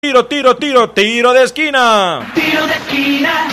Tiro de esquina. Tiro de esquina.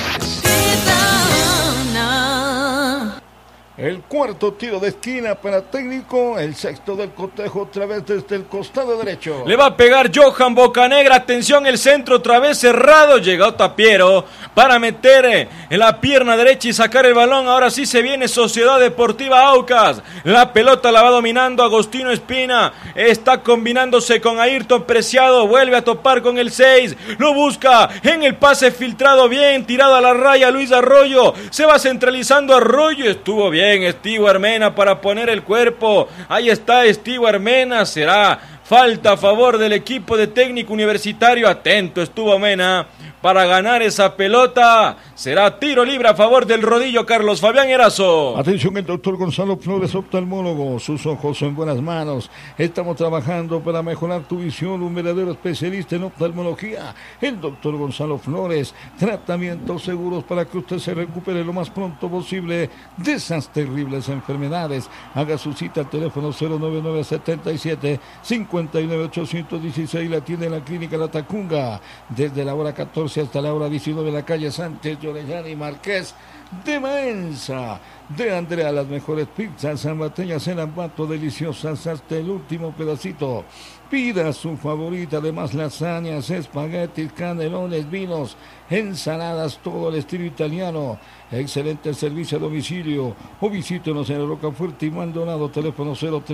El cuarto tiro de esquina para técnico, el sexto del cotejo otra vez desde el costado derecho. Le va a pegar Johan Bocanegra, atención, el centro otra vez cerrado, llegó Tapiero para meter en la pierna derecha y sacar el balón. Ahora sí se viene Sociedad Deportiva Aucas, la pelota la va dominando Agostino Espina, está combinándose con Ayrton Preciado, vuelve a topar con el 6, lo busca en el pase filtrado, bien tirado a la raya Luis Arroyo, se va centralizando Arroyo, estuvo bien Stewart Mena para poner el cuerpo, ahí está Stewart Mena, será falta a favor del equipo de Técnico Universitario, atento estuvo Mena para ganar esa pelota, será tiro libre a favor del rodillo Carlos Fabián Erazo. Atención, el doctor Gonzalo Flores, oftalmólogo, sus ojos en buenas manos, estamos trabajando para mejorar tu visión, un verdadero especialista en oftalmología, el doctor Gonzalo Flores, tratamientos seguros para que usted se recupere lo más pronto posible de esas terribles enfermedades. Haga su cita al teléfono 09977 59816, la tienda en la clínica La Tacunga, desde la hora 14 hasta la hora 19 en la calle Sánchez de Orellana y Marqués de Maenza. De Andrea, las mejores pizzas zambateñas en Ambato, deliciosas hasta el último pedacito. Pida su favorita, además lasañas, espaguetis, canelones, vinos, ensaladas, todo el estilo italiano. Excelente servicio a domicilio. O visítenos en el Rocafuerte y Maldonado, teléfono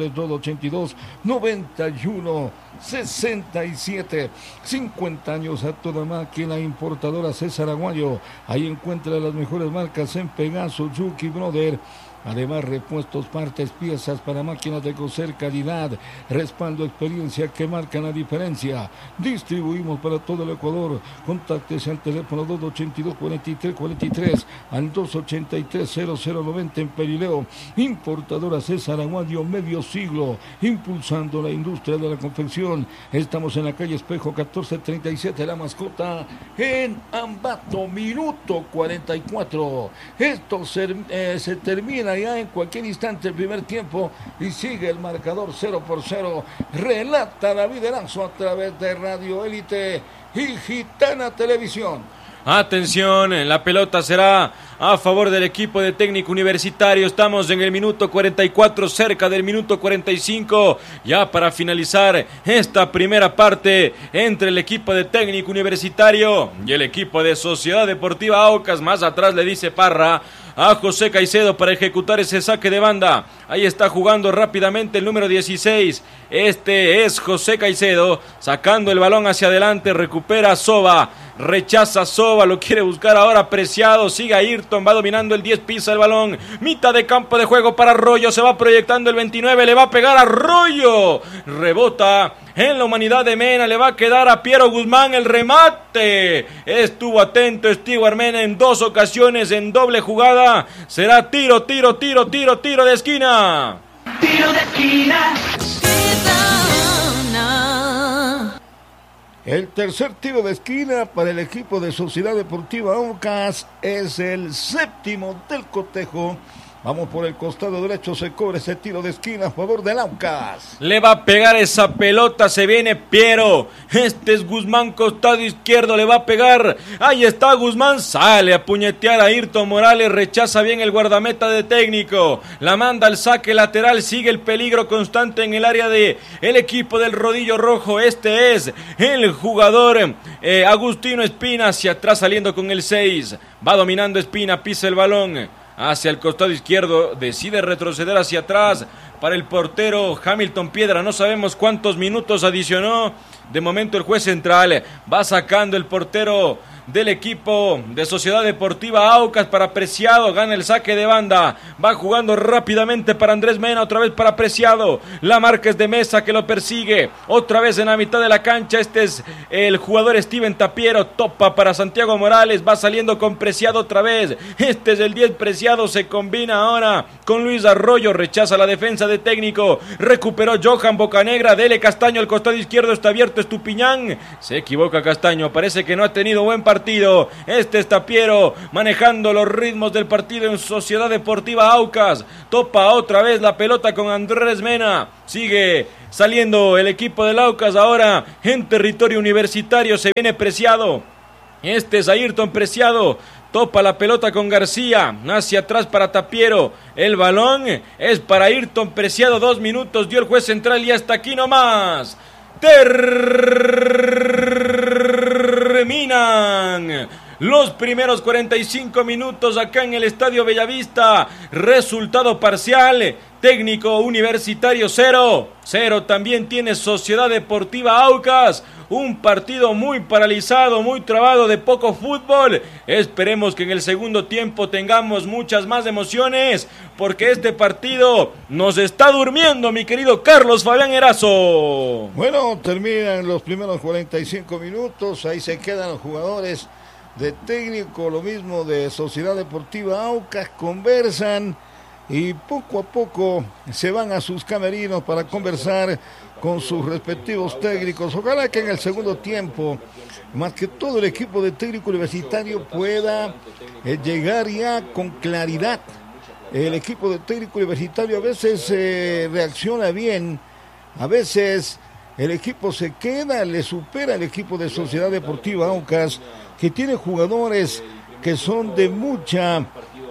03282-9167. 50 años a toda máquina, importadora César Aguayo. Ahí encuentra las mejores marcas en Pegaso, Yuki Brother. Además, repuestos, partes, piezas para máquinas de coser, calidad, respaldo, experiencia que marcan la diferencia. Distribuimos para todo el Ecuador. Contáctese al teléfono 282-4343 al 283-0090 en Perileo. Importadora César Aguayo, medio siglo, impulsando la industria de la confección. Estamos en la calle Espejo 1437, La Mascota, en Ambato, minuto 44. Esto se termina ya en cualquier instante el primer tiempo y sigue el marcador 0-0. Relata David Erazo a través de Radio Élite y Gitana Televisión. Atención, la pelota será a favor del equipo de Técnico Universitario. Estamos en el minuto 44, cerca del minuto 45, ya para finalizar esta primera parte entre el equipo de Técnico Universitario y el equipo de Sociedad Deportiva Aucas. Más atrás le dice Parra a José Caicedo para ejecutar ese saque de banda. Ahí está jugando rápidamente el número 16. Este es José Caicedo, sacando el balón hacia adelante, recupera Soba, rechaza Soba, lo quiere buscar ahora Preciado, sigue Ayrton, va dominando el 10, pisa el balón, mitad de campo de juego para Arroyo, se va proyectando el 29, le va a pegar a Arroyo, rebota en la humanidad de Mena, le va a quedar a Piero Guzmán el remate, estuvo atento Stewart Mena en dos ocasiones en doble jugada, será tiro de esquina. Tiro de esquina. El tercer tiro de esquina para el equipo de Sociedad Deportiva Aucas es el séptimo del cotejo. Vamos por el costado derecho, se cobra ese tiro de esquina a favor del Aucas. Le va a pegar esa pelota, se viene Piero. Este es Guzmán, costado izquierdo, le va a pegar. Ahí está Guzmán, sale a puñetear a Ayrton Morales, rechaza bien el guardameta de Técnico. La manda al saque lateral, sigue el peligro constante en el área de el equipo del Rodillo Rojo. Este es el jugador Agustino Espina, hacia atrás saliendo con el 6. Va dominando Espina, pisa el balón hacia el costado izquierdo, decide retroceder hacia atrás para el portero Hamilton Piedra, no sabemos cuántos minutos adicionó, de momento el juez central va sacando el portero del equipo de Sociedad Deportiva Aucas para Preciado, gana el saque de banda, va jugando rápidamente para Andrés Mena, otra vez para Preciado, la marca es de Mesa que lo persigue, otra vez en la mitad de la cancha, este es el jugador Steven Tapiero, topa para Santiago Morales, va saliendo con Preciado otra vez, este es el 10 Preciado, se combina ahora con Luis Arroyo, rechaza la defensa de Técnico, recuperó Johan Bocanegra, dele Castaño al costado izquierdo, está abierto Estupiñán, se equivoca Castaño, parece que no ha tenido buen partido, este es Tapiero manejando los ritmos del partido en Sociedad Deportiva Aucas, topa otra vez la pelota con Andrés Mena, sigue saliendo el equipo del Aucas ahora en territorio universitario, se viene Preciado. Este es Ayrton Preciado, topa la pelota con García, hacia atrás para Tapiero, el balón es para Ayrton Preciado, 2 minutos dio el juez central y hasta aquí nomás. Terminan los primeros 45 minutos acá en el Estadio Bellavista. Resultado parcial: Técnico Universitario 0 también tiene Sociedad Deportiva Aucas. Un partido muy paralizado, muy trabado, de poco fútbol. Esperemos que en el segundo tiempo tengamos muchas más emociones, porque este partido nos está durmiendo, mi querido Carlos Fabián Erazo. Bueno, terminan los primeros 45 minutos, ahí se quedan los jugadores de Técnico, lo mismo de Sociedad Deportiva Aucas, conversan y poco a poco se van a sus camerinos para conversar con sus respectivos técnicos. Ojalá que en el segundo tiempo, más que todo, el equipo de Técnico Universitario pueda llegar ya con claridad. El equipo de Técnico Universitario a veces reacciona bien, a veces el equipo se queda, le supera el equipo de Sociedad Deportiva Aucas, que tiene jugadores que son de muchas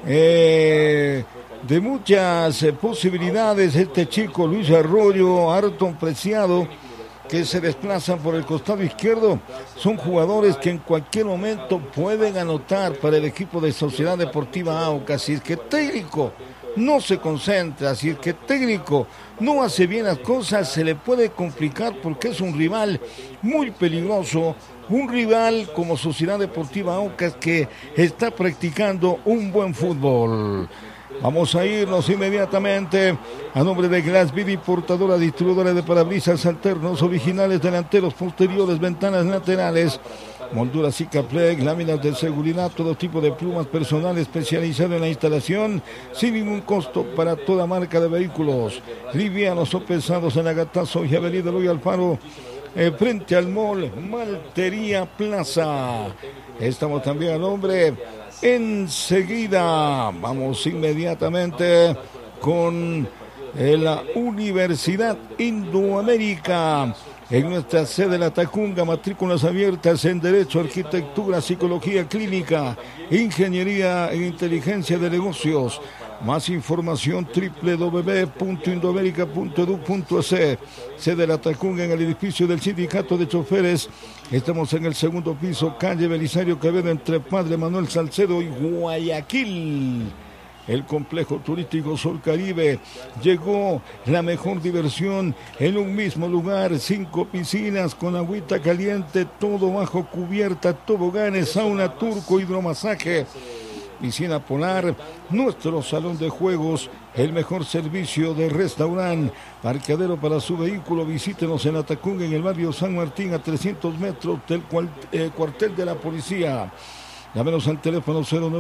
posibilidades. Este chico Luis Arroyo, Ayrton Preciado, que se desplazan por el costado izquierdo, son jugadores que en cualquier momento pueden anotar para el equipo de Sociedad Deportiva Aucas. Si es que Técnico no se concentra, si es que Técnico no hace bien las cosas, se le puede complicar, porque es un rival muy peligroso, un rival como Sociedad Deportiva Aucas que está practicando un buen fútbol. Vamos a irnos inmediatamente a nombre de Glass Vivi, portadora distribuidora de parabrisas alternos, originales, delanteros, posteriores, ventanas laterales, molduras Cicaplex, láminas de seguridad, todo tipo de plumas personal especializado en la instalación, sin ningún costo para toda marca de vehículos. Livianos o pesados en Agatazo y Avenida Eloy Alfaro, frente al mall Maltería Plaza. Estamos también a nombre. Enseguida vamos inmediatamente con la Universidad Indoamérica. En nuestra sede La Tacunga, matrículas abiertas en Derecho, Arquitectura, Psicología Clínica, Ingeniería e Inteligencia de Negocios. Más información www.indoamerica.edu.es. Sede La Tacunga, en el edificio del Sindicato de Choferes. Estamos en el segundo piso, calle Belisario Quevedo, entre Padre Manuel Salcedo y Guayaquil. El complejo turístico Sol Caribe. Llegó la mejor diversión en un mismo lugar. 5 piscinas con agüita caliente, todo bajo cubierta, toboganes, sauna turco, hidromasaje, piscina polar, nuestro salón de juegos, el mejor servicio de restaurante, parqueadero para su vehículo. Visítenos en Atacunga, en el barrio San Martín, a 300 metros del cuartel de la policía. Llámenos al teléfono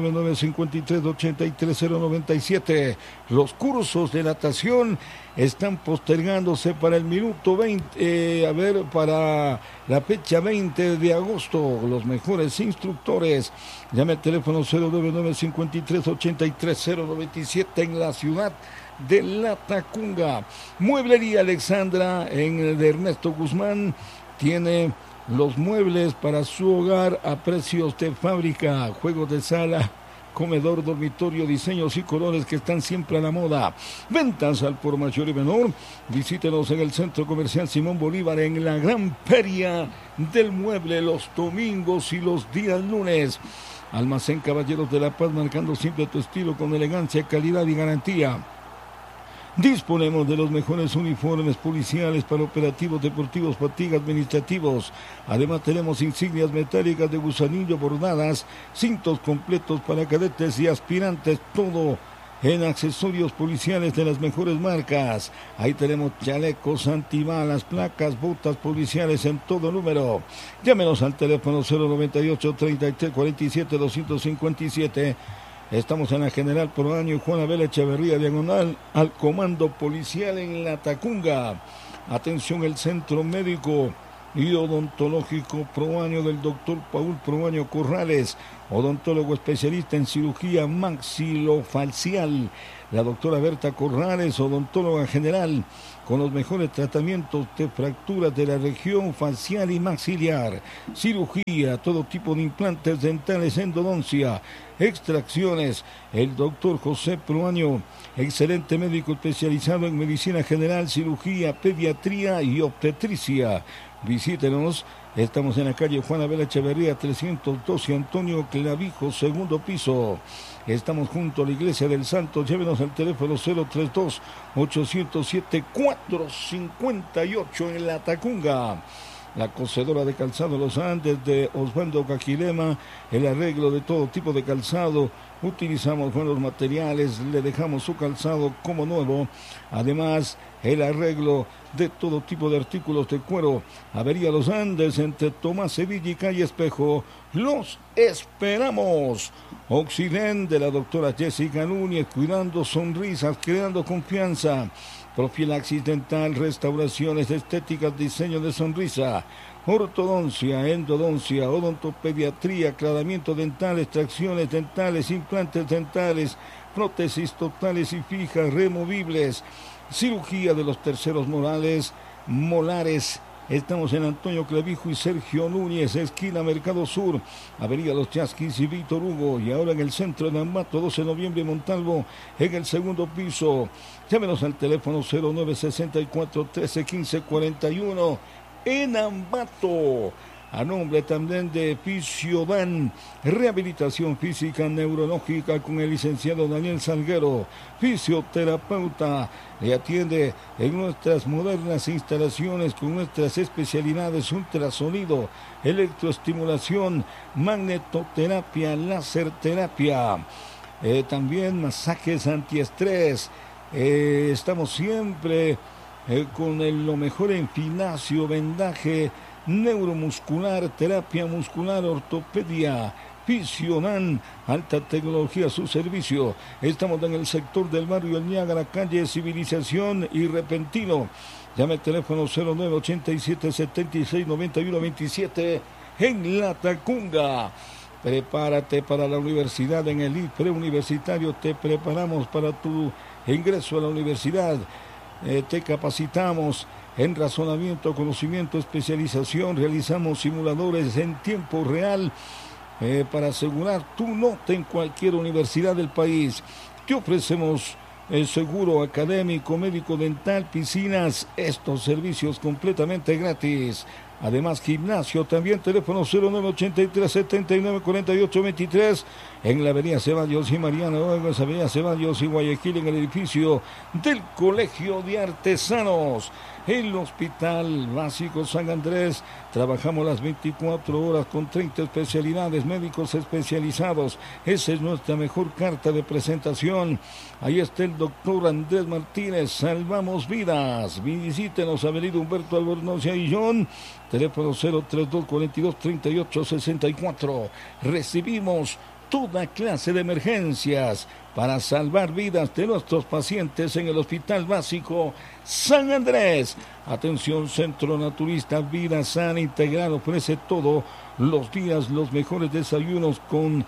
099-53-83-097. Los cursos de natación están postergándose para el minuto 20, para la fecha 20 de agosto. Los mejores instructores. Llame al teléfono 099-53-83-097 en la ciudad de La Tacunga. Mueblería Alexandra, de Ernesto Guzmán, tiene los muebles para su hogar a precios de fábrica. Juegos de sala, comedor, dormitorio, diseños y colores que están siempre a la moda. Ventas al por mayor y menor. Visítenos en el Centro Comercial Simón Bolívar, en la gran feria del mueble, los domingos y los días lunes. Almacén Caballeros de la Paz, marcando siempre tu estilo con elegancia, calidad y garantía. Disponemos de los mejores uniformes policiales para operativos deportivos, fatiga, administrativos. Además tenemos insignias metálicas de gusanillo bordadas, cintos completos para cadetes y aspirantes, todo en accesorios policiales de las mejores marcas. Ahí tenemos chalecos, antibalas, placas, botas policiales en todo número. Llámenos al teléfono 098-33-47-257. Estamos en la General Proaño y Juan Abel Echeverría, diagonal al Comando Policial en La Tacunga. Atención, el Centro Médico y odontológico Proaño del doctor Paul Proaño Corrales, odontólogo especialista en cirugía maxilofacial. La doctora Berta Corrales, odontóloga general, con los mejores tratamientos de fracturas de la región facial y maxilar, cirugía, todo tipo de implantes dentales, endodoncia, extracciones. El doctor José Proaño, excelente médico especializado en medicina general, cirugía, pediatría y obstetricia. Visítenos, estamos en la calle Juan Abel Echeverría 312, Antonio Clavijo, segundo piso. Estamos junto a la Iglesia del Santo. Llévenos al teléfono 032-807-458 en La Tacunga. La cocedora de calzado Los Andes de Osvaldo Caquilema, el arreglo de todo tipo de calzado. Utilizamos buenos materiales, le dejamos su calzado como nuevo. Además, el arreglo de todo tipo de artículos de cuero. Avenida Los Andes, entre Tomás Sevilla y Calle Espejo. Los esperamos. Occidente, de la doctora Jessica Núñez, cuidando sonrisas, creando confianza. Profilaxis dental, restauraciones estéticas, diseño de sonrisa, ortodoncia, endodoncia, odontopediatría, aclaramiento dental, extracciones dentales, implantes dentales, prótesis totales y fijas, removibles, cirugía de los terceros molares. Estamos en Antonio Clavijo y Sergio Núñez, esquina Mercado Sur, Avenida Los Chasquis y Víctor Hugo, y ahora en el centro de Ambato, 12 de noviembre, Montalvo, en el segundo piso. Llámenos al teléfono 0964 13 15 41 en Ambato. A nombre también de Fisiodan, rehabilitación física neurológica con el licenciado Daniel Salguero, fisioterapeuta, le atiende en nuestras modernas instalaciones con nuestras especialidades: ultrasonido, electroestimulación, magnetoterapia, láserterapia, también masajes antiestrés. Estamos siempre con lo mejor en gimnasio, vendaje neuromuscular, terapia muscular, ortopedia. Fisionan, alta tecnología a su servicio. Estamos en el sector del barrio El Niágara, calle Civilización y Repentino. Llame al teléfono 0987 76 91 27 en La Tacunga. Prepárate para la universidad. En el preuniversitario te preparamos para tu ingreso a la universidad. Te capacitamos en razonamiento, conocimiento, especialización. Realizamos simuladores en tiempo real para asegurar tu nota en cualquier universidad del país. Te ofrecemos seguro académico, médico dental, piscinas, estos servicios completamente gratis. Además, gimnasio, también teléfono 0983 79 48 23 en la avenida Ceballos y Mariana Oegos, avenida Ceballos y Guayaquil, en el edificio del Colegio de Artesanos. El Hospital Básico San Andrés, trabajamos las 24 horas con 30 especialidades, médicos especializados. Esa es nuestra mejor carta de presentación. Ahí está el doctor Andrés Martínez, salvamos vidas. Visítenos, avenida Humberto Albornoz y Aillón, teléfono 032 42 38 64. Recibimos toda clase de emergencias para salvar vidas de nuestros pacientes en el Hospital Básico San Andrés. Atención, Centro Naturista Vida Sana Integral ofrece todos los días los mejores desayunos con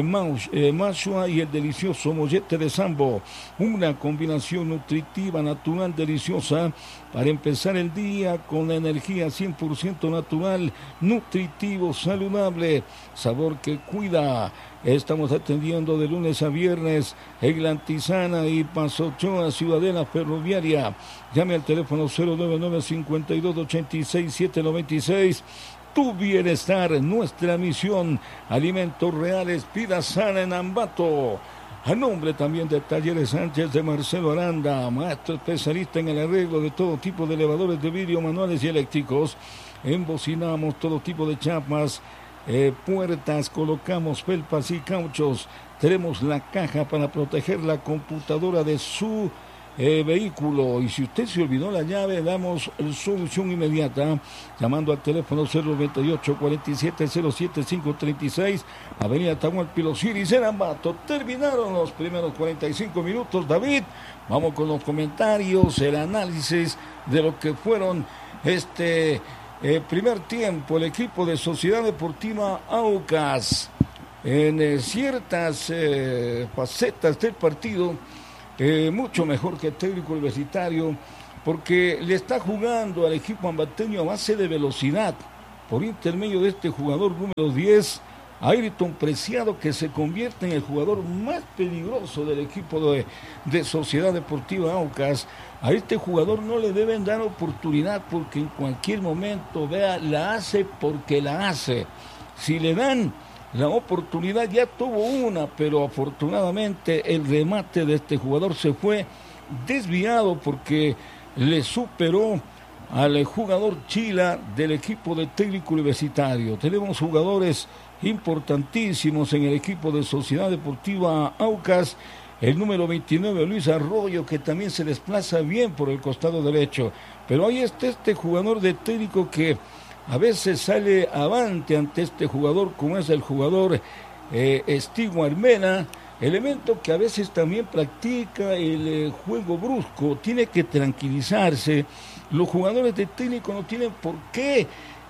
mashua y el delicioso mollete de sambo. Una combinación nutritiva, natural, deliciosa para empezar el día con la energía 100% natural, nutritivo, saludable, sabor que cuida. Estamos atendiendo de lunes a viernes en La Antisana y Paso Ochoa, Ciudadela Ferroviaria. Llame al teléfono 099 52 86 796. Tu bienestar, nuestra misión. Alimentos reales, vida sana en Ambato. A nombre también de Talleres Sánchez de Marcelo Aranda, maestro especialista en el arreglo de todo tipo de elevadores de vidrio, manuales y eléctricos. Embocinamos todo tipo de chapas, puertas, colocamos felpas y cauchos. Tenemos la caja para proteger la computadora de su vehículo, y si usted se olvidó la llave, damos solución inmediata llamando al teléfono 098 47 07 536, avenida Tahualpilo Ciris en Ambato. Terminaron los primeros 45 minutos, David. Vamos con los comentarios, el análisis de lo que fueron primer tiempo, el equipo de Sociedad Deportiva Aucas, en ciertas facetas del partido, mucho mejor que el técnico universitario, porque le está jugando al equipo ambateño a base de velocidad, por intermedio de este jugador número 10, Ayrton Preciado, que se convierte en el jugador más peligroso del equipo de Sociedad Deportiva Aucas. A este jugador no le deben dar oportunidad porque en cualquier momento, vea, la hace porque la hace. Si le dan la oportunidad, ya tuvo una, pero afortunadamente el remate de este jugador se fue desviado porque le superó al jugador Chila del equipo de técnico universitario. Tenemos jugadores importantísimos en el equipo de Sociedad Deportiva Aucas, el número 29 Luis Arroyo, que también se desplaza bien por el costado derecho, pero ahí está este jugador de técnico que a veces sale avante ante este jugador, como es el jugador Estigo Armena, elemento que a veces también practica el juego brusco. Tiene que tranquilizarse. Los jugadores de técnico no tienen por qué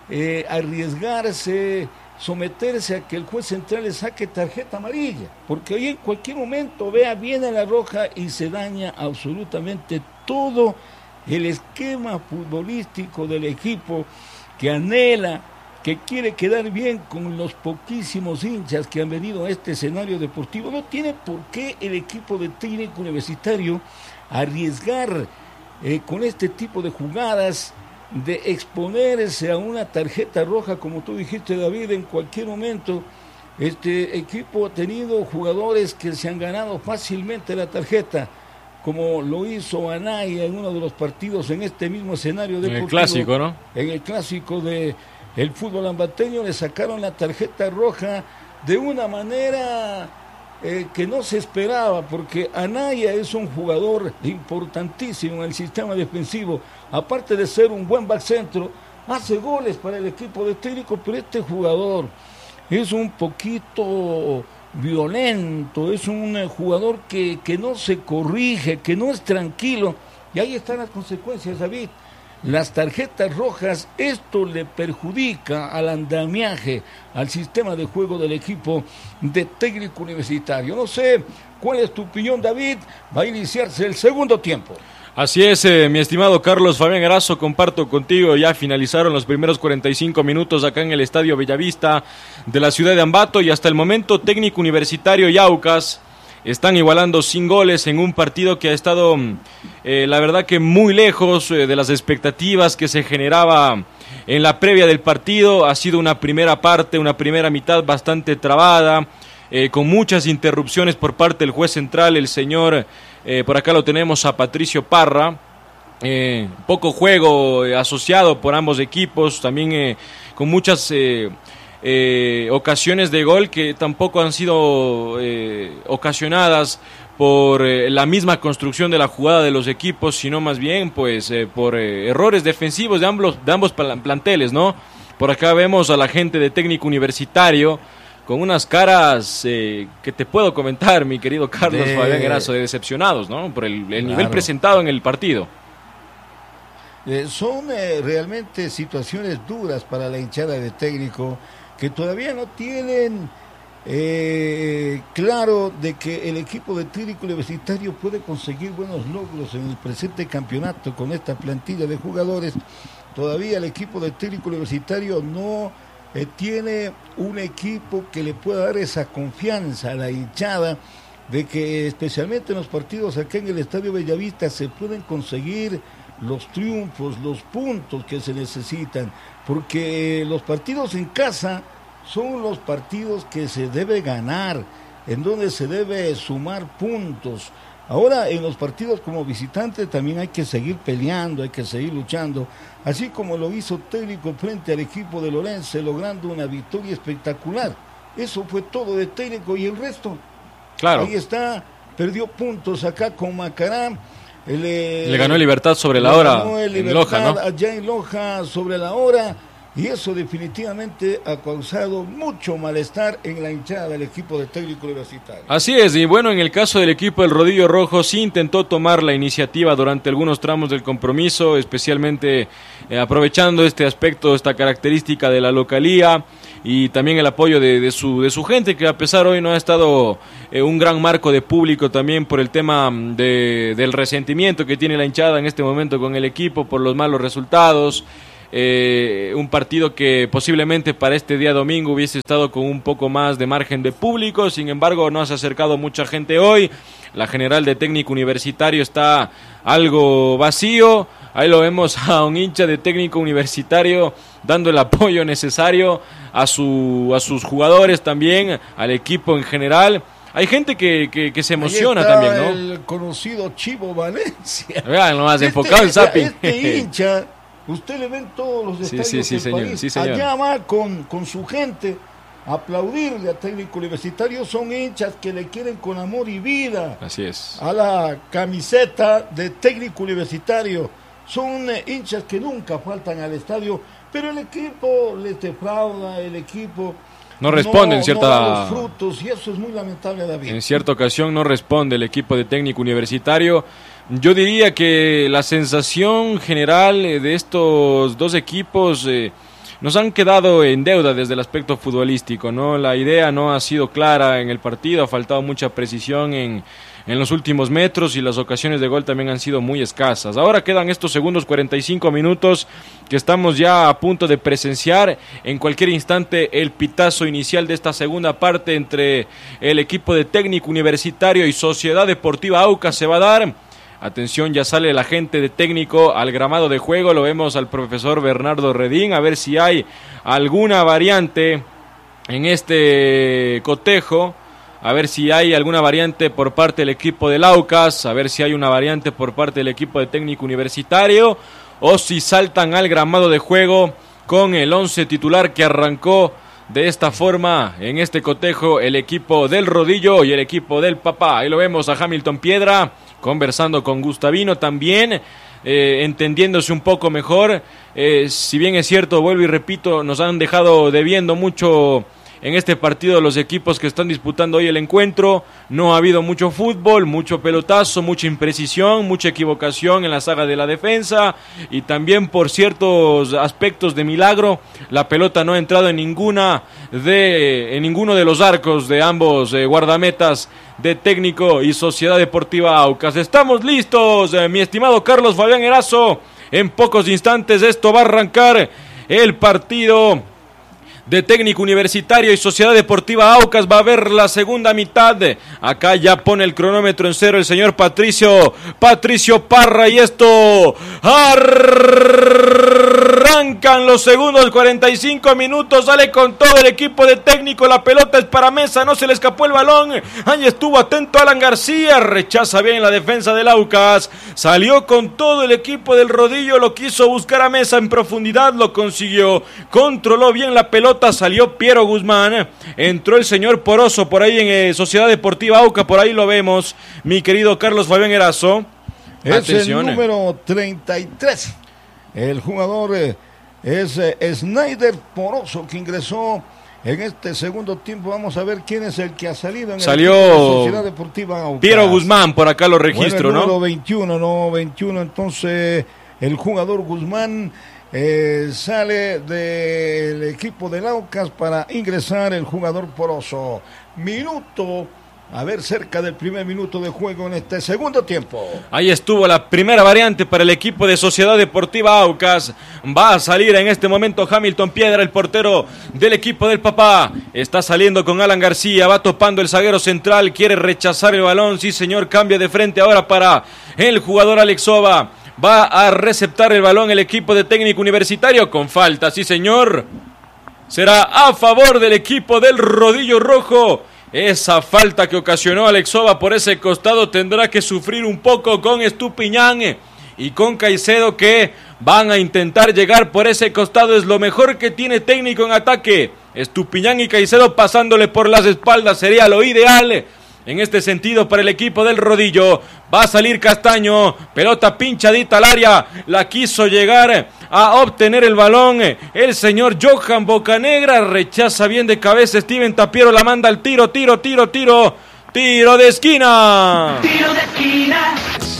arriesgarse, someterse a que el juez central le saque tarjeta amarilla, porque ahí en cualquier momento, vea, viene la roja y se daña absolutamente todo el esquema futbolístico del equipo que anhela, que quiere quedar bien con los poquísimos hinchas que han venido a este escenario deportivo. No tiene por qué el equipo de técnico universitario arriesgar con este tipo de jugadas, de exponerse a una tarjeta roja, como tú dijiste, David, en cualquier momento. Este equipo ha tenido jugadores que se han ganado fácilmente la tarjeta, como lo hizo Anaya en uno de los partidos en este mismo escenario deportivo. En el clásico, ¿no? En el clásico del fútbol ambateño le sacaron la tarjeta roja de una manera que no se esperaba, porque Anaya es un jugador importantísimo en el sistema defensivo, aparte de ser un buen back centro, hace goles para el equipo de técnico, pero este jugador es un poquito violento, es un jugador que no se corrige, que no es tranquilo, y ahí están las consecuencias, David. Las tarjetas rojas, esto le perjudica al andamiaje, al sistema de juego del equipo de técnico universitario. No sé cuál es tu opinión, David. Va a iniciarse el segundo tiempo. Así es, mi estimado Carlos Fabián Erazo, comparto contigo, ya finalizaron los primeros 45 minutos acá en el Estadio Bellavista de la ciudad de Ambato, y hasta el momento técnico universitario y Aucas están igualando sin goles en un partido que ha estado, la verdad que muy lejos de las expectativas que se generaba en la previa del partido. Ha sido una primera parte, una primera mitad bastante trabada, con muchas interrupciones por parte del juez central, el señor, por acá lo tenemos a Patricio Parra, poco juego asociado por ambos equipos, también con muchas ocasiones de gol que tampoco han sido ocasionadas por la misma construcción de la jugada de los equipos, sino más bien pues por errores defensivos de ambos planteles, ¿no? Por acá vemos a la gente de técnico universitario con unas caras que te puedo comentar, mi querido Carlos Fabián Erazo, de decepcionados, ¿no? Por el nivel presentado en el partido. Son realmente situaciones duras para la hinchada de técnico, que todavía no tienen claro de que el equipo de técnico universitario puede conseguir buenos logros en el presente campeonato con esta plantilla de jugadores. Todavía el equipo de técnico universitario no tiene un equipo que le pueda dar esa confianza a la hinchada de que especialmente en los partidos acá en el Estadio Bellavista se pueden conseguir los triunfos, los puntos que se necesitan, porque los partidos en casa son los partidos que se debe ganar, en donde se debe sumar puntos. Ahora en los partidos como visitante también hay que seguir peleando, hay que seguir luchando, así como lo hizo técnico frente al equipo de Lorense, logrando una victoria espectacular. Eso fue todo de técnico, y el resto, claro, ahí está, perdió puntos acá con Macará. Le ganó Libertad sobre la hora en Loja, ¿no? Allá en Loja sobre la hora, y eso definitivamente ha causado mucho malestar en la hinchada del equipo de Técnico Universitario. Así es, y bueno, en el caso del equipo del Rodillo Rojo sí intentó tomar la iniciativa durante algunos tramos del compromiso, especialmente aprovechando este aspecto, esta característica de la localía y también el apoyo de su gente, que a pesar hoy no ha estado un gran marco de público también por el tema del resentimiento que tiene la hinchada en este momento con el equipo por los malos resultados. Un partido que posiblemente para este día domingo hubiese estado con un poco más de margen de público, sin embargo no se ha acercado mucha gente hoy. La general de Técnico Universitario está algo vacío, ahí lo vemos a un hincha de Técnico Universitario dando el apoyo necesario a sus jugadores también, al equipo en general. Hay gente que se emociona también, ¿no? El conocido Chivo Valencia. Vean, nomás enfocado en Zapping. Este hincha, usted le ven todos los estadios del señor, país, sí, señor. Allá va con su gente a aplaudirle a Técnico Universitario. Son hinchas que le quieren con amor y vida. Así es. A la camiseta de Técnico Universitario. Son hinchas que nunca faltan al estadio, pero el equipo les defrauda, el equipo no responde en cierta... no da los frutos, y eso es muy lamentable, David. En cierta ocasión no responde el equipo de Técnico Universitario. Yo diría que la sensación general de estos dos equipos nos han quedado en deuda desde el aspecto futbolístico, ¿no? La idea no ha sido clara en el partido, ha faltado mucha precisión en los últimos metros y las ocasiones de gol también han sido muy escasas. Ahora quedan estos segundos 45 minutos que estamos ya a punto de presenciar. En cualquier instante el pitazo inicial de esta segunda parte entre el equipo de Técnico Universitario y Sociedad Deportiva Aucas se va a dar. Atención, ya sale la gente de Técnico al gramado de juego, lo vemos al profesor Bernardo Redín, a ver si hay alguna variante en este cotejo, a ver si hay alguna variante por parte del equipo del Aucas, a ver si hay una variante por parte del equipo de Técnico Universitario, o si saltan al gramado de juego con el 11 titular que arrancó de esta forma en este cotejo el equipo del Rodillo y el equipo del Papá. Ahí lo vemos a Hamilton Piedra conversando con Gustavino también, entendiéndose un poco mejor. Si bien es cierto, vuelvo y repito, nos han dejado debiendo mucho en este partido los equipos que están disputando hoy el encuentro. No ha habido mucho fútbol, mucho pelotazo, mucha imprecisión, mucha equivocación en la saga de la defensa, y también por ciertos aspectos de milagro la pelota no ha entrado en ninguno de los arcos de ambos guardametas de Técnico y Sociedad Deportiva Aucas. Estamos listos, mi estimado Carlos Fabián Erazo. En pocos instantes esto va a arrancar el partido de Técnico Universitario y Sociedad Deportiva Aucas. Va a haber la segunda mitad. Acá ya pone el cronómetro en cero el señor Patricio Parra, y esto arrancan los segundos 45 minutos. Sale con todo el equipo de Técnico, la pelota es para Mesa, no se le escapó el balón, ahí estuvo atento Alan García, rechaza bien la defensa del Aucas, salió con todo el equipo del Rodillo, lo quiso buscar a Mesa en profundidad, lo consiguió, controló bien la pelota, salió Piero Guzmán, entró el señor Poroso por ahí en Sociedad Deportiva Aucas, por ahí lo vemos, mi querido Carlos Fabián Erazo. Es atención, el número 33, el jugador es Snyder Poroso, que ingresó en este segundo tiempo. Vamos a ver quién es el que ha salido en salió el equipo de Sociedad Deportiva Aucas. Piero Guzmán, por acá lo registro, bueno, el número ¿no? 21, entonces el jugador Guzmán sale del equipo del Aucas para ingresar el jugador Poroso. Cerca del primer minuto de juego en este segundo tiempo. Ahí estuvo la primera variante para el equipo de Sociedad Deportiva Aucas. Va a salir en este momento Hamilton Piedra, el portero del equipo del Papá. Está saliendo con Alan García, va topando el zaguero central, quiere rechazar el balón. Sí, señor, cambia de frente ahora para el jugador Alexova. Va a receptar el balón el equipo de Técnico Universitario con falta, sí, señor. Será a favor del equipo del Rodillo Rojo. Esa falta que ocasionó Alexova por ese costado tendrá que sufrir un poco con Estupiñán y con Caicedo, que van a intentar llegar por ese costado. Es lo mejor que tiene Técnico en ataque. Estupiñán y Caicedo pasándole por las espaldas sería lo ideal en este sentido para el equipo del Rodillo. Va a salir Castaño, pelota pinchadita al área, la quiso llegar a obtener el balón el señor Johan Bocanegra, rechaza bien de cabeza Steven Tapiero, la manda al tiro de esquina. Tiro de esquina.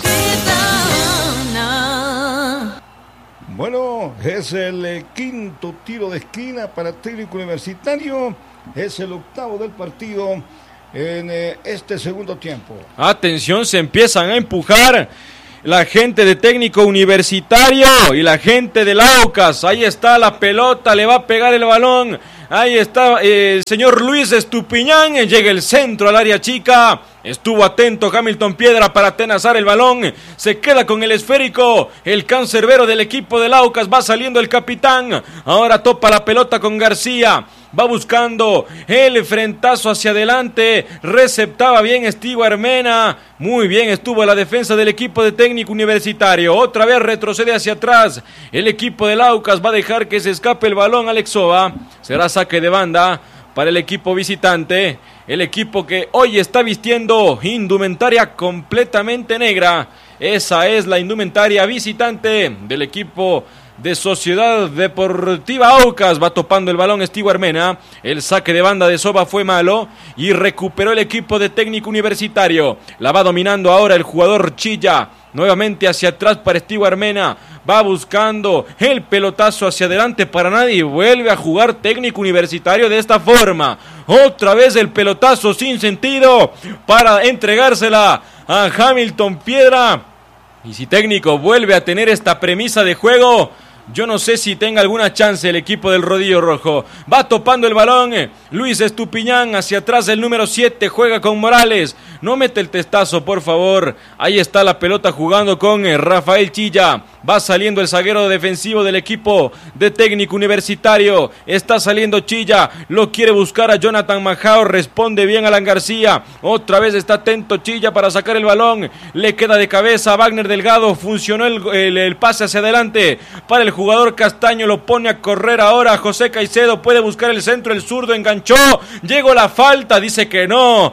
Bueno, es el quinto tiro de esquina para Técnico Universitario, es el octavo del partido en este segundo tiempo. Atención, se empiezan a empujar la gente de Técnico Universitario y la gente del Aucas. Ahí está la pelota, le va a pegar el balón. Ahí está el señor Luis Estupiñán, llega el centro al área chica. Estuvo atento Hamilton Piedra para atenazar el balón. Se queda con el esférico. El cancerbero del equipo del Aucas, va saliendo el capitán. Ahora topa la pelota con García. Va buscando el frentazo hacia adelante. Receptaba bien Stewart Mena. Muy bien estuvo la defensa del equipo de Técnico Universitario. Otra vez retrocede hacia atrás. El equipo del Aucas va a dejar que se escape el balón. Alex Soba. Será saque de banda para el equipo visitante. El equipo que hoy está vistiendo indumentaria completamente negra. Esa es la indumentaria visitante del equipo de Sociedad Deportiva Aucas. Va topando el balón Stewart Mena. El saque de banda de Soba fue malo y recuperó el equipo de Técnico Universitario. La va dominando ahora el jugador Chilla. Nuevamente hacia atrás para Stewart Mena. Va buscando el pelotazo hacia adelante para nadie. Vuelve a jugar Técnico Universitario de esta forma. Otra vez el pelotazo sin sentido para entregársela a Hamilton Piedra. Y si Técnico vuelve a tener esta premisa de juego, yo no sé si tenga alguna chance el equipo del Rodillo Rojo. Va topando el balón Luis Estupiñán hacia atrás, el número 7, juega con Morales. No mete el testazo, por favor. Ahí está la pelota jugando con Rafael Chilla. Va saliendo el zaguero defensivo del equipo de Técnico Universitario. Está saliendo Chilla. Lo quiere buscar a Jonathan Majao. Responde bien Alan García. Otra vez está atento Chilla para sacar el balón. Le queda de cabeza a Wagner Delgado. Funcionó el pase hacia adelante para el jugador Castaño. Lo pone a correr ahora José Caicedo. Puede buscar el centro. El zurdo enganchó. Llegó la falta. Dice que no.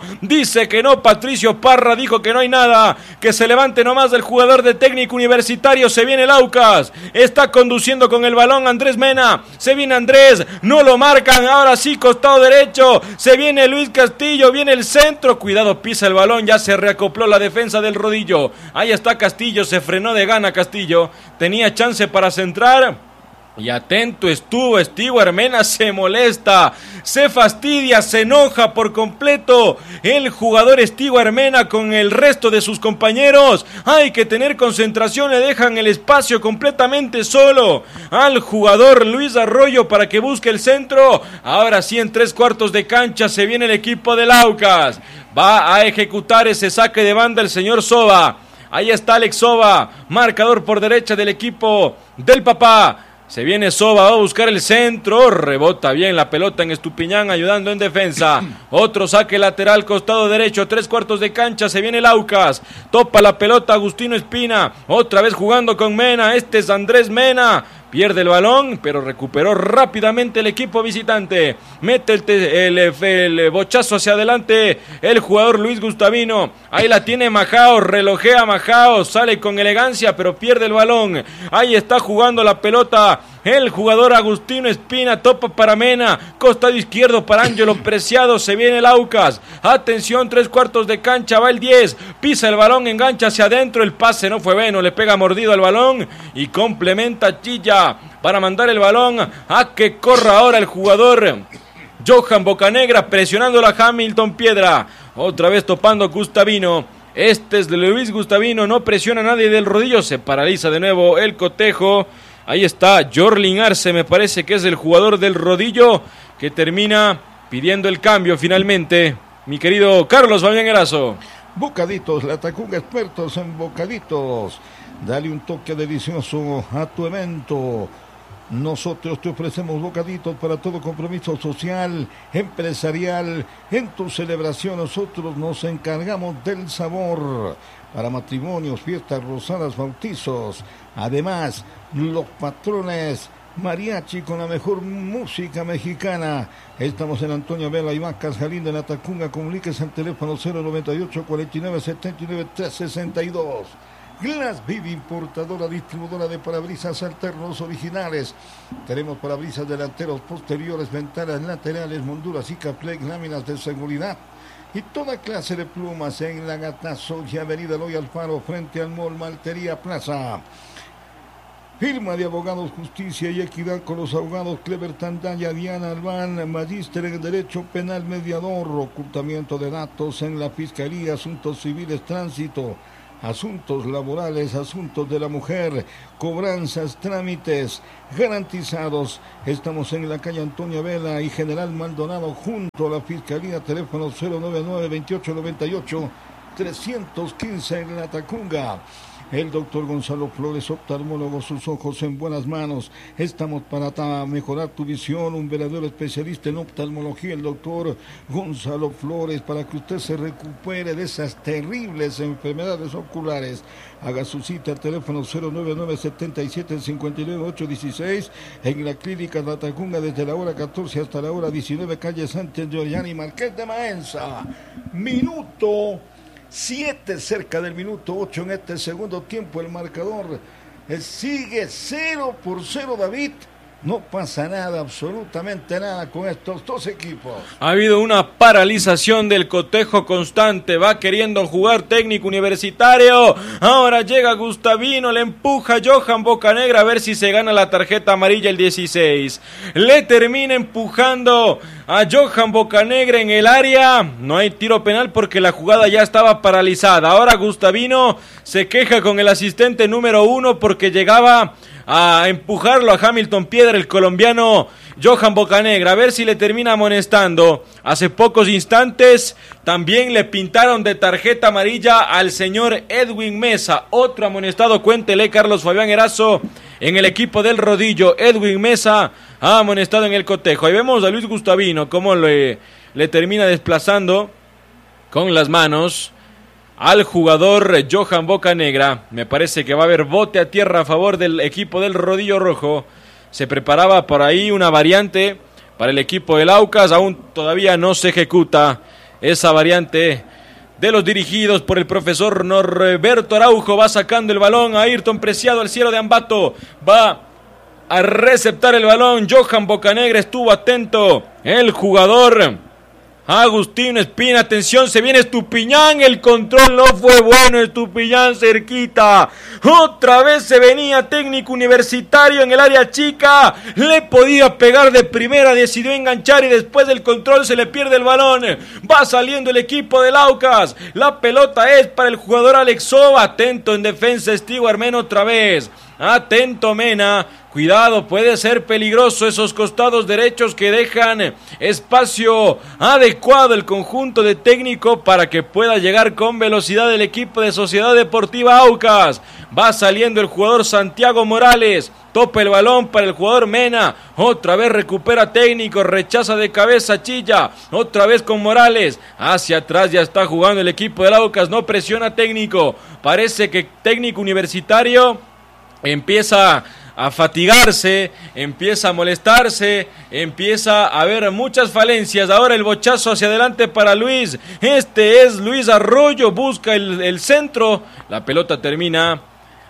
Patricio Parra dijo que no hay nada. Que se levante nomás del jugador de Técnico Universitario. Se viene el Aucas, está conduciendo con el balón Andrés Mena, se viene Andrés, no lo marcan, ahora sí costado derecho, se viene Luis Castillo, viene el centro, cuidado, pisa el balón, ya se reacopló la defensa del Rodillo, ahí está Castillo, se frenó de gana Castillo, tenía chance para centrar. Y atento estuvo Stewart Mena, se molesta, se fastidia, se enoja por completo el jugador Stewart Mena con el resto de sus compañeros. Hay que tener concentración, le dejan el espacio completamente solo al jugador Luis Arroyo para que busque el centro. Ahora sí, en 3/4 de cancha se viene el equipo del Aucas. Va a ejecutar ese saque de banda el señor Soba. Ahí está Alex Soba, marcador por derecha del equipo del Papá. Se viene Soba, va a buscar el centro, rebota bien la pelota en Estupiñán, ayudando en defensa. Otro saque lateral, costado derecho, 3/4 de cancha, se viene el Aucas. Topa la pelota Agustino Espina, otra vez jugando con Mena, este es Andrés Mena. Pierde el balón, pero recuperó rápidamente el equipo visitante. Mete el bochazo hacia adelante el jugador Luis Gustavino. Ahí la tiene Majao, relojea Majao, sale con elegancia, pero pierde el balón. Ahí está jugando la pelota el jugador Agustino Espina, topa para Mena, costado izquierdo para Ángelo Preciado, se viene el Aucas. Atención, 3/4 de cancha, va el 10, pisa el balón, engancha hacia adentro, el pase no fue bueno, le pega mordido al balón y complementa Chilla para mandar el balón a que corra ahora el jugador Johan Bocanegra, presionando a Hamilton Piedra, otra vez topando Gustavino. Este es de Luis Gustavino, no presiona a nadie del Rodillo, se paraliza de nuevo el cotejo. Ahí está Jorlin Arce, me parece que es el jugador del Rodillo que termina pidiendo el cambio finalmente. Mi querido Carlos Fabián Erazo. Bocaditos, la Tacunga, expertos en bocaditos. Dale un toque delicioso a tu evento. Nosotros te ofrecemos bocaditos para todo compromiso social, empresarial. En tu celebración nosotros nos encargamos del sabor. Para matrimonios, fiestas rosadas, bautizos. Además, los patrones mariachi con la mejor música mexicana. Estamos en Antonio Vela y Vacas, Jalindo, en Atacunga. Comuníquese al teléfono 098 49 79 362. Glass Vivi, importadora, distribuidora de parabrisas alternos originales. Tenemos parabrisas delanteros, posteriores, ventanas laterales, molduras y Caplex, láminas de seguridad y toda clase de plumas en la Gatazo y Avenida Eloy Alfaro, frente al Mall Maltería Plaza. Firma de Abogados Justicia y Equidad con los abogados Clever Tandaya, Diana Albán, magíster en Derecho Penal, mediador, ocultamiento de datos en la Fiscalía, Asuntos Civiles, Tránsito, asuntos laborales, asuntos de la mujer, cobranzas, trámites garantizados. Estamos en la calle Antonio Vela y General Maldonado, junto a la Fiscalía. Teléfono 099-2898-315 en la Tacunga. El doctor Gonzalo Flores, oftalmólogo, sus ojos en buenas manos. Estamos para mejorar tu visión, un verdadero especialista en oftalmología, el doctor Gonzalo Flores, para que usted se recupere de esas terribles enfermedades oculares. Haga su cita al teléfono 099-77-59-816 en la clínica de Atacunga desde la hora 14 hasta la hora 19, calle Sánchez de Orellana y Marqués de Maenza. Minuto 7, cerca del minuto 8 en este segundo tiempo. El marcador sigue 0-0, David. No pasa nada, absolutamente nada con estos dos equipos. Ha habido una paralización del cotejo constante. Va queriendo jugar Técnico Universitario. Ahora llega Gustavino, le empuja Johan Bocanegra a ver si se gana la tarjeta amarilla el 16. Le termina empujando a Johan Bocanegra en el área. No hay tiro penal porque la jugada ya estaba paralizada. Ahora Gustavino se queja con el asistente número 1 porque llegaba a empujarlo a Hamilton Piedra, el colombiano Johan Bocanegra, a ver si le termina amonestando. Hace pocos instantes también le pintaron de tarjeta amarilla al señor Edwin Mesa, otro amonestado. Cuéntele, Carlos Fabián Erazo, en el equipo del Rodillo. Edwin Mesa ha amonestado en el cotejo. Ahí vemos a Luis Gustavino cómo le termina desplazando con las manos al jugador Johan Bocanegra. Me parece que va a haber bote a tierra a favor del equipo del Rodillo Rojo. Se preparaba por ahí una variante para el equipo del Aucas. Aún todavía no se ejecuta esa variante de los dirigidos por el profesor Norberto Araujo. Va sacando el balón a Ayrton Preciado al cielo de Ambato. Va a receptar el balón Johan Bocanegra. Estuvo atento el jugador Agustín Espina. Atención, se viene Estupiñán. El control no fue bueno. Estupiñán cerquita. Otra vez se venía Técnico Universitario en el área chica. Le podía pegar de primera. Decidió enganchar y después del control se le pierde el balón. Va saliendo el equipo del Aucas. La pelota es para el jugador Alexova. Atento en defensa Stewart Mena otra vez. Atento Mena. Cuidado, puede ser peligroso esos costados derechos que dejan espacio adecuado el conjunto de Técnico para que pueda llegar con velocidad el equipo de Sociedad Deportiva Aucas. Va saliendo el jugador Santiago Morales. Topa el balón para el jugador Mena. Otra vez recupera Técnico. Rechaza de cabeza Chilla. Otra vez con Morales. Hacia atrás ya está jugando el equipo del Aucas. No presiona Técnico. Parece que Técnico Universitario empieza a fatigarse, empieza a molestarse, empieza a haber muchas falencias. Ahora el bochazo hacia adelante para Luis. Este es Luis Arroyo, busca el centro. La pelota termina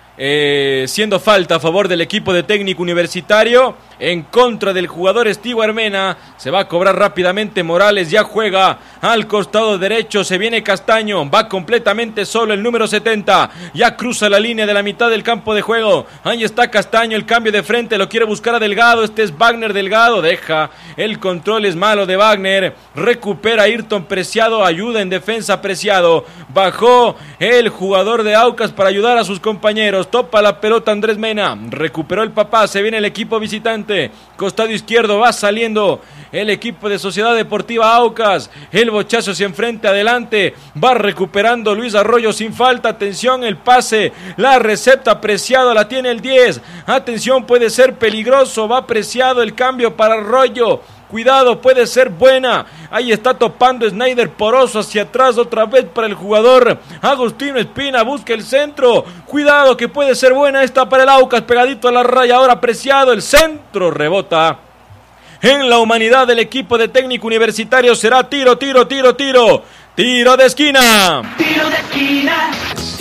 siendo falta a favor del equipo de Técnico Universitario en contra del jugador Stewart Mena. Se va a cobrar rápidamente Morales, ya juega al costado derecho, se viene Castaño, va completamente solo el número 70, ya cruza la línea de la mitad del campo de juego. Ahí está Castaño, el cambio de frente, lo quiere buscar a Delgado. Este es Wagner Delgado, deja el control, es malo de Wagner, recupera Ayrton Preciado, ayuda en defensa Preciado, bajó el jugador de Aucas para ayudar a sus compañeros. Topa la pelota Andrés Mena, recuperó el papá, se viene el equipo visitante, costado izquierdo, va saliendo el equipo de Sociedad Deportiva Aucas, el bochazo hacia enfrente, adelante, va recuperando Luis Arroyo sin falta. Atención, el pase, la recepta Preciado, la tiene el 10, atención, puede ser peligroso, va Preciado, el cambio para Arroyo. Cuidado, puede ser buena. Ahí está topando Snyder Poroso hacia atrás otra vez para el jugador Agustino Espina. Busca el centro. Cuidado que puede ser buena esta para el Aucas. Pegadito a la raya ahora Preciado. El centro rebota en la humanidad del equipo de Técnico Universitario. Será tiro. Tiro de esquina. Tiro de esquina.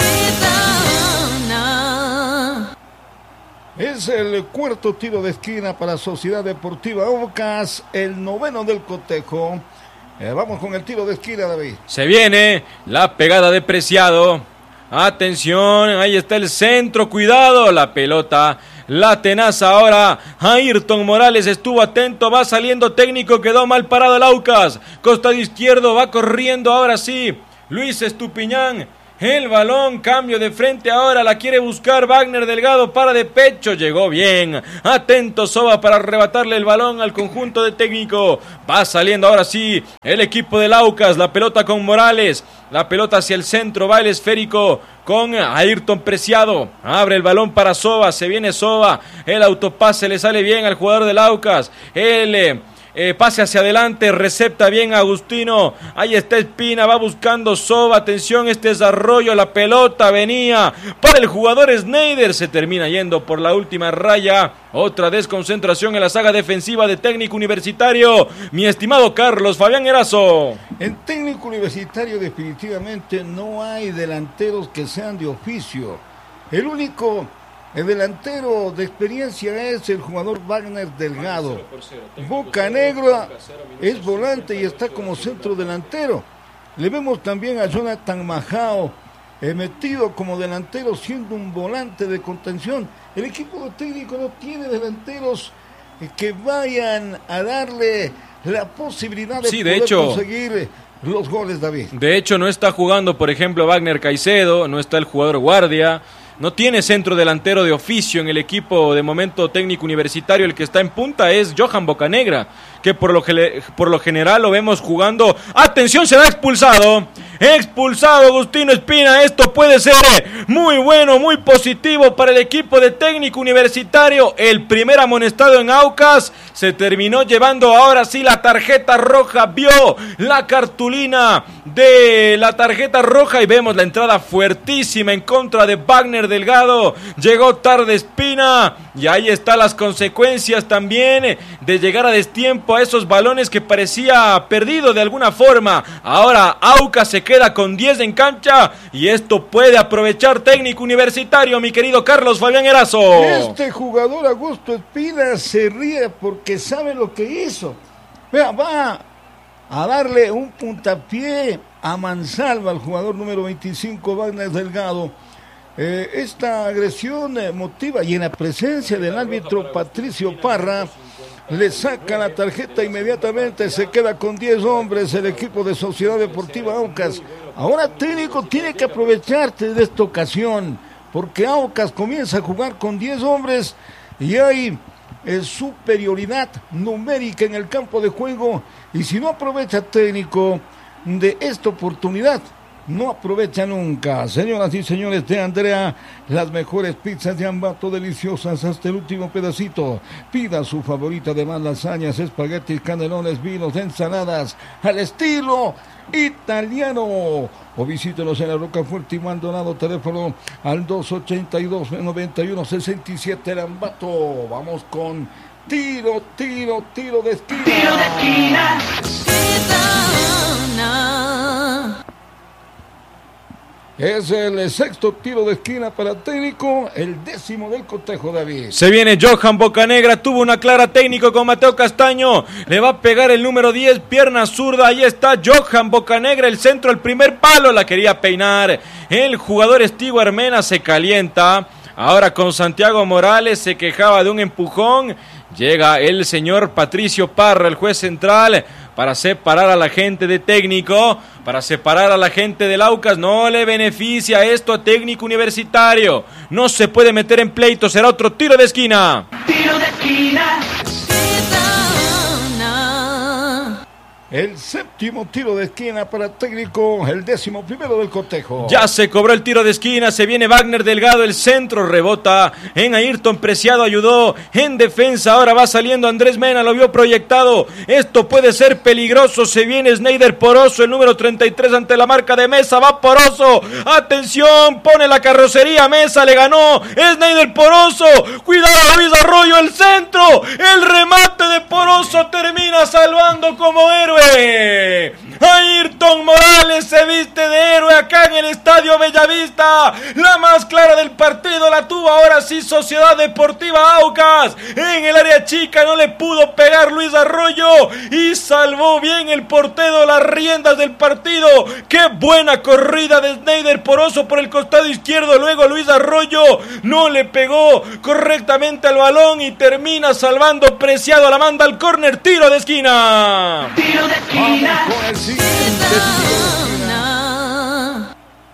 Es el cuarto tiro de esquina para Sociedad Deportiva Aucas, el noveno del cotejo. Vamos con el tiro de esquina, David. Se viene la pegada de Preciado. Atención, ahí está el centro, cuidado, la pelota, la tenaza ahora. Ayrton Morales estuvo atento, va saliendo Técnico, quedó mal parado el Aucas. Costado izquierdo, va corriendo ahora sí Luis Estupiñán. El balón, cambio de frente ahora, la quiere buscar Wagner Delgado, para de pecho, llegó bien. Atento Soba para arrebatarle el balón al conjunto de Técnico. Va saliendo ahora sí el equipo del Aucas, la pelota con Morales. La pelota hacia el centro, va el esférico con Ayrton Preciado. Abre el balón para Soba, se viene Soba. El autopase le sale bien al jugador del Aucas. Pase hacia adelante, recepta bien Agustino, ahí está Espina, va buscando Soba, atención este desarrollo, la pelota venía para el jugador Snyder, se termina yendo por la última raya, otra desconcentración en la saga defensiva de Técnico Universitario, mi estimado Carlos Fabián Erazo. En Técnico Universitario definitivamente no hay delanteros que sean de oficio, el único delantero de experiencia es el jugador Wagner Delgado. Bocanegra es volante y está como centro delantero. Le vemos también a Jonathan Majao metido como delantero siendo un volante de contención. El equipo técnico no tiene delanteros que vayan a darle la posibilidad de poder conseguir los goles, David. De hecho no está jugando por ejemplo Wagner Caicedo, no está el jugador Guardia. No tiene centro delantero de oficio en el equipo de momento Técnico Universitario. El que está en punta es Johan Bocanegra, que por lo general lo vemos jugando. ¡Atención! Se da expulsado. Expulsado Agustino Espina. Esto puede ser muy bueno, muy positivo para el equipo de Técnico Universitario. El primer amonestado en Aucas se terminó llevando ahora sí la tarjeta roja. Vio la cartulina de la tarjeta roja y vemos la entrada fuertísima en contra de Wagner Delgado. Llegó tarde Espina y ahí están las consecuencias también de llegar a destiempo a esos balones que parecía perdido de alguna forma. Ahora Aucas se queda con 10 en cancha y esto puede aprovechar Técnico Universitario, mi querido Carlos Fabián Erazo. Este jugador Augusto Espina se ríe porque sabe lo que hizo. Vea, va a darle un puntapié a mansalva al jugador número 25 Wagner Delgado. Esta agresión motiva y en la presencia del árbitro Patricio Parra le saca la tarjeta inmediatamente, se queda con 10 hombres el equipo de Sociedad Deportiva Aucas. Ahora Técnico tiene que aprovecharse de esta ocasión porque Aucas comienza a jugar con 10 hombres y hay superioridad numérica en el campo de juego y si no aprovecha Técnico de esta oportunidad no aprovecha nunca. Señoras y señores, de Andrea, las mejores pizzas de Ambato, deliciosas hasta el último pedacito. Pida su favorita, además lasañas, espaguetis, canelones, vinos, ensaladas al estilo italiano. O visítenos en la Rocafuerte y Maldonado, teléfono al 282-9167 el Ambato. Vamos con tiro de esquina. Tiro de esquina. Es el sexto tiro de esquina para Técnico, el 10º del cotejo, David. Se viene Johan Bocanegra, tuvo una clara Técnico con Mateo Castaño, le va a pegar el número 10, pierna zurda, ahí está Johan Bocanegra, el centro, el primer palo, la quería peinar, el jugador Estigo Armena se calienta, ahora con Santiago Morales se quejaba de un empujón, llega el señor Patricio Parra, el juez central, para separar a la gente de Técnico, para separar a la gente del Aucas. No le beneficia esto a Técnico Universitario. No se puede meter en pleito. Será otro tiro de esquina. Tiro de esquina. El séptimo tiro de esquina para técnico, el 11º del cotejo. Ya se cobró el tiro de esquina, se viene Wagner Delgado, el centro rebota en Ayrton Preciado, ayudó en defensa, ahora va saliendo Andrés Mena, lo vio proyectado, esto puede ser peligroso, se viene Sneider Poroso, el número 33 ante la marca de Mesa, va Poroso, atención, pone la carrocería, Mesa le ganó, Sneider Poroso, cuidado Luis Arroyo, el centro, el remate de Poroso termina salvando como héroe. Ayrton Morales se viste de héroe acá en el Estadio Bellavista. La más clara del partido la tuvo ahora sí Sociedad Deportiva Aucas. En el área chica no le pudo pegar Luis Arroyo y salvó bien el portero las riendas del partido. Qué buena corrida de Sneider Poroso por el costado izquierdo. Luego Luis Arroyo no le pegó correctamente al balón y termina salvando Preciado. La manda al córner, tiro de esquina. Tiro de esquina. Vamos con el siguiente tiro de esquina.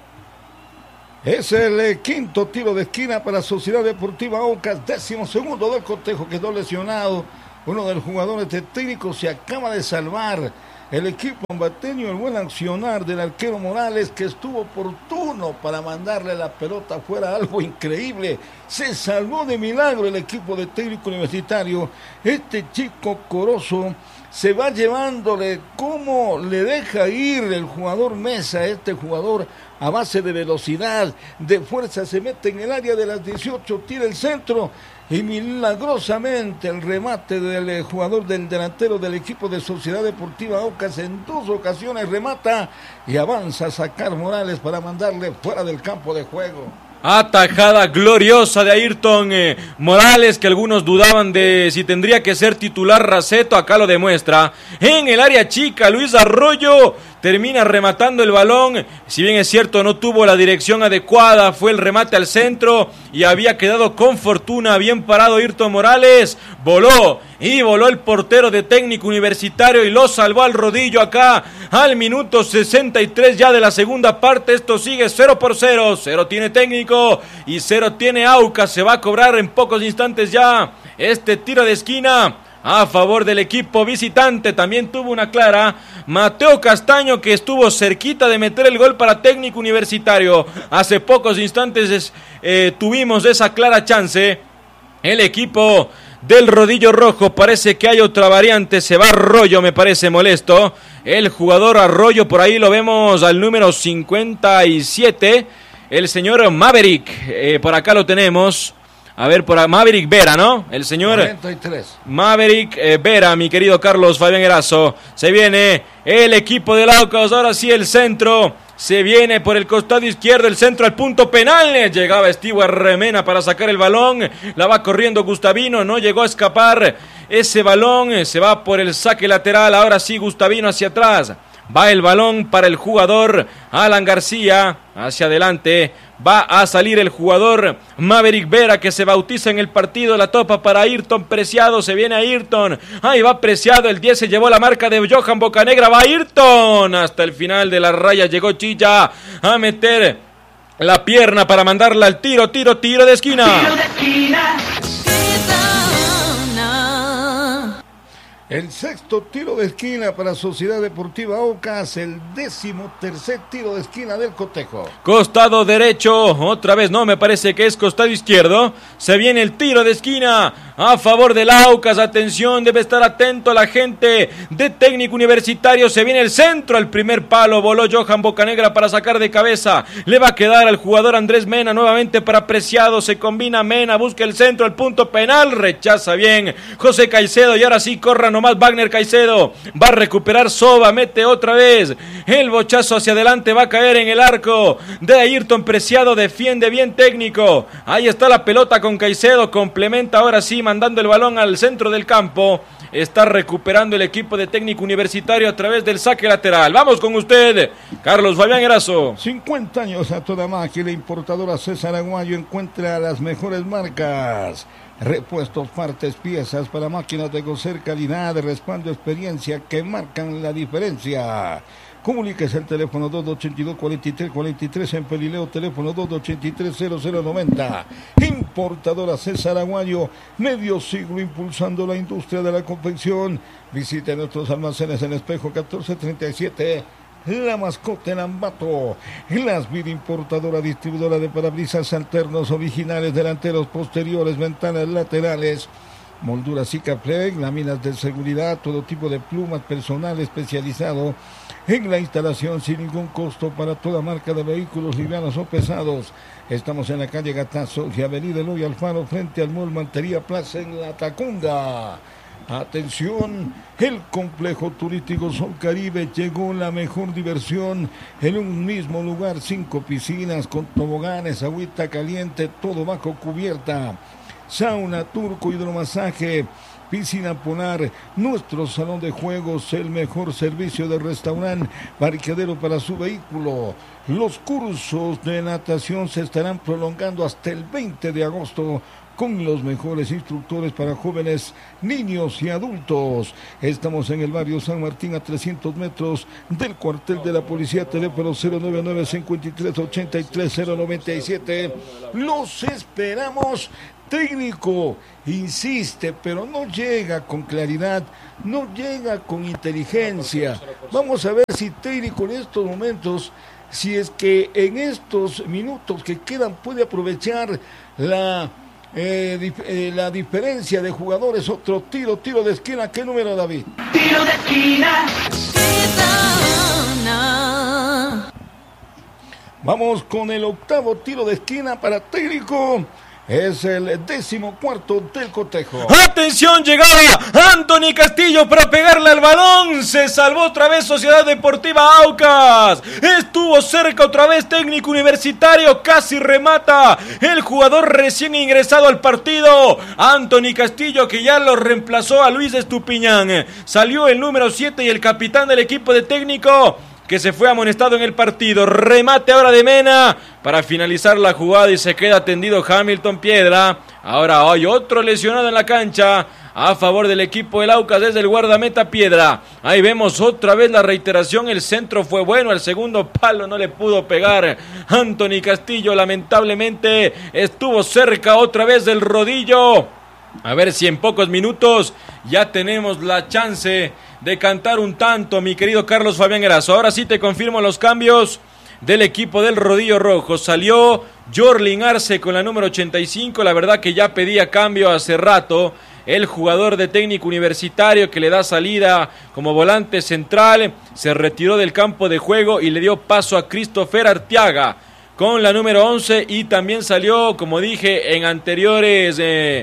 Es el quinto tiro de esquina para Sociedad Deportiva Aucas, 12º del cotejo, quedó lesionado. Uno de los jugadores de técnico se acaba de salvar. El equipo ambateño, el buen accionar del arquero Morales, que estuvo oportuno para mandarle la pelota fuera, algo increíble. Se salvó de milagro el equipo de técnico universitario. Este chico Corozo se va llevándole cómo le deja ir el jugador Mesa, este jugador a base de velocidad, de fuerza, se mete en el área de las 18, tira el centro y milagrosamente el remate del jugador del delantero del equipo de Sociedad Deportiva Aucas en 2 ocasiones remata y avanza a sacar Morales para mandarle fuera del campo de juego. Atajada gloriosa de Ayrton Morales, que algunos dudaban de si tendría que ser titular Raceto, acá lo demuestra. En el área chica, Luis Arroyo termina rematando el balón, si bien es cierto no tuvo la dirección adecuada, fue el remate al centro y había quedado con fortuna, bien parado Ayrton Morales, voló el portero de Técnico Universitario y lo salvó al rodillo acá al minuto 63 ya de la segunda parte. Esto sigue 0-0, 0 tiene Técnico y 0 tiene Aucas. Se va a cobrar en pocos instantes ya este tiro de esquina a favor del equipo visitante. También tuvo una clara Mateo Castaño, que estuvo cerquita de meter el gol para Técnico Universitario. Hace pocos instantes tuvimos esa clara chance. El equipo del rodillo rojo, parece que hay otra variante, se va Arroyo, me parece molesto. El jugador Arroyo, por ahí lo vemos al número 57, el señor Maverick, por acá lo tenemos. A ver, por Maverick Vera, ¿no? El señor 43. Maverick Vera, mi querido Carlos Fabián Erazo. Se viene el equipo del Aucas, ahora sí el centro. Se viene por el costado izquierdo, el centro al punto penal. Llegaba Stewart Remena para sacar el balón. La va corriendo Gustavino, no llegó a escapar ese balón. Se va por el saque lateral, ahora sí Gustavino hacia atrás. Va el balón para el jugador Alan García, hacia adelante, va a salir el jugador Maverick Vera, que se bautiza en el partido, la topa para Ayrton Preciado, se viene Ayrton, ahí va Preciado, el 10 se llevó la marca de Johan Bocanegra, va Ayrton, hasta el final de la raya llegó Chilla a meter la pierna para mandarla al tiro de esquina. Tiro de esquina. El sexto tiro de esquina para Sociedad Deportiva Aucas, el 13º tiro de esquina del cotejo. Costado derecho, otra vez no, me parece que es costado izquierdo. Se viene el tiro de esquina a favor del Aucas. Atención, debe estar atento la gente de Técnico Universitario. Se viene el centro al primer palo, voló Johan Bocanegra para sacar de cabeza. Le va a quedar al jugador Andrés Mena nuevamente para Preciado. Se combina Mena, busca el centro al punto penal, rechaza bien José Caicedo y ahora sí corra nomás Wagner Caicedo, va a recuperar Soba, mete otra vez el bochazo hacia adelante, va a caer en el arco de Ayrton Preciado, defiende bien Técnico, ahí está la pelota con Caicedo, complementa ahora sí mandando el balón al centro del campo, está recuperando el equipo de Técnico Universitario a través del saque lateral. Vamos con usted, Carlos Fabián Erazo. 50 años a toda máquina, importadora César Aguayo encuentra las mejores marcas. Repuestos, partes, piezas para máquinas de coser, calidad, respaldo, experiencia que marcan la diferencia. Comuníquese al teléfono 2282-4343 en Pelileo, teléfono 2283-0090. Importadora César Aguayo, medio siglo impulsando la industria de la confección. Visite nuestros almacenes en Espejo 1437. La Mascota en Ambato, Glasbir importadora distribuidora de parabrisas alternos originales, delanteros, posteriores, ventanas laterales, molduras Sikaflex, láminas de seguridad, todo tipo de plumas, personal especializado en la instalación sin ningún costo para toda marca de vehículos livianos o pesados. Estamos en la calle Gatazo y avenida Eloy Alfaro frente al Mall Mantería Plaza en La Tacunga. Atención, el complejo turístico Sol Caribe, llegó la mejor diversión en un mismo lugar, 5 piscinas con toboganes, agüita caliente, todo bajo cubierta, sauna, turco, hidromasaje, piscina polar, nuestro salón de juegos, el mejor servicio de restaurante, parqueadero para su vehículo. Los cursos de natación se estarán prolongando hasta el 20 de agosto con los mejores instructores para jóvenes, niños y adultos. Estamos en el barrio San Martín, a 300 metros del cuartel de la policía, teléfono 099-5383-097. Los esperamos. Técnico insiste, pero no llega con claridad, no llega con inteligencia. Vamos a ver si técnico en estos momentos, si es que en estos minutos que quedan puede aprovechar la diferencia de jugadores. Otro tiro de esquina. ¿Qué número, David? Tiro de esquina. Vamos con el octavo tiro de esquina para técnico. Es el 14º del cotejo. ¡Atención! Llegaba Anthony Castillo para pegarle al balón. Se salvó otra vez Sociedad Deportiva Aucas. Estuvo cerca otra vez Técnico Universitario. Casi remata el jugador recién ingresado al partido, Anthony Castillo, que ya lo reemplazó a Luis Estupiñán. Salió el número 7 y el capitán del equipo de Técnico, que se fue amonestado en el partido. Remate ahora de Mena para finalizar la jugada y se queda tendido Hamilton Piedra. Ahora hay otro lesionado en la cancha a favor del equipo del Aucas, desde el guardameta Piedra. Ahí vemos otra vez la reiteración. El centro fue bueno, el segundo palo no le pudo pegar Anthony Castillo. Lamentablemente estuvo cerca otra vez del rodillo. A ver si en pocos minutos ya tenemos la chance de cantar un tanto, mi querido Carlos Fabián Erazo. Ahora sí te confirmo los cambios del equipo del Rodillo Rojo. Salió Jorlin Arce con la número 85. La verdad que ya pedía cambio hace rato el jugador de Técnico Universitario, que le da salida como volante central. Se retiró del campo de juego y le dio paso a Christopher Arteaga con la número 11. Y también salió, como dije en anteriores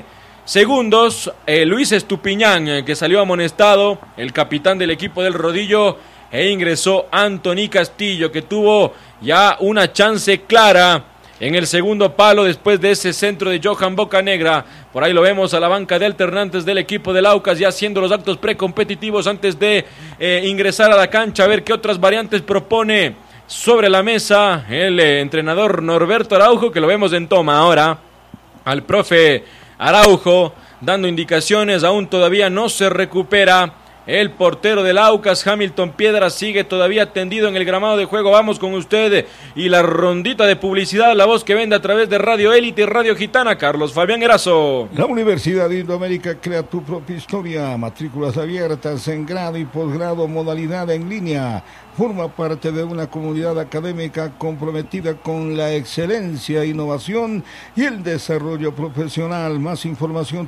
segundos, Luis Estupiñán, que salió amonestado, el capitán del equipo del Rodillo, e ingresó Anthony Castillo, que tuvo ya una chance clara en el segundo palo después de ese centro de Johan Bocanegra. Por ahí lo vemos a la banca de alternantes del equipo del Aucas, ya haciendo los actos precompetitivos antes de ingresar a la cancha, a ver qué otras variantes propone sobre la mesa el entrenador Norberto Araujo, que lo vemos en toma ahora al profe Araujo, dando indicaciones. Aún todavía no se recupera el portero del Aucas, Hamilton Piedra, sigue todavía tendido en el gramado de juego. Vamos con usted y la rondita de publicidad, la voz que vende a través de Radio Élite y Radio Gitana, Carlos Fabián Erazo. La Universidad de Indoamérica crea tu propia historia. Matrículas abiertas en grado y posgrado, modalidad en línea. Forma parte de una comunidad académica comprometida con la excelencia, innovación y el desarrollo profesional. Más información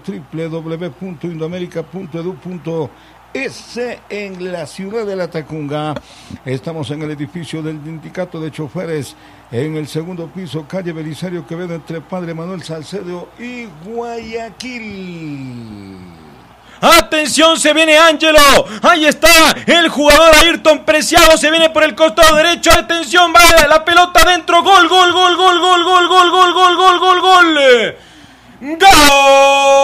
www.indoamerica.edu.es en la ciudad de La Tacunga. Estamos en el edificio del Sindicato de Choferes, en el segundo piso, calle Belisario Quevedo, entre Padre Manuel Salcedo y Guayaquil. ¡Atención! Se viene Ángelo. Ahí está el jugador Ayrton Preciado. Se viene por el costado derecho. ¡Atención! Va la pelota adentro. ¡Gol, gol, gol, gol, gol, gol, gol, gol, gol, gol, gol, gol! ¡Gol!